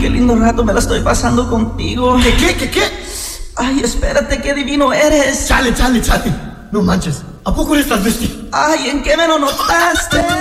qué lindo rato me la estoy pasando contigo. ¿Qué? Ay, espérate, qué divino eres. Chale. No manches. ¿A poco eres transvesti? Ay, ¿en qué me lo notaste?